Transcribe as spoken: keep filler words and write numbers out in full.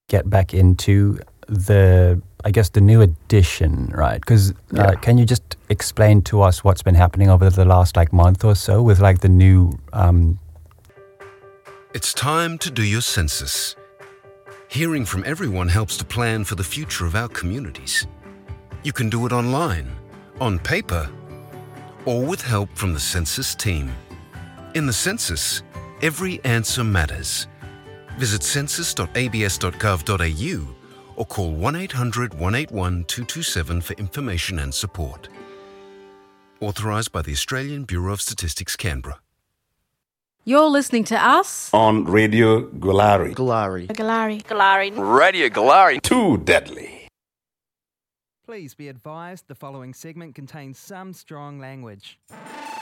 get back into the, I guess, the new edition, right? Because Yeah. uh, can you just explain to us what's been happening over the last like month or so with like the new? Um... It's time to do your census. Hearing from everyone helps to plan for the future of our communities. You can do it online, on paper, or with help from the census team. In the census, every answer matters. Visit census dot a b s dot gov dot a u or call one eight hundred, one eight one, two two seven for information and support. Authorised by the Australian Bureau of Statistics, Canberra. You're listening to us On Radio Galari. Galari. Galari. Galari. Radio Galari. Too deadly. Please be advised the following segment contains some strong language.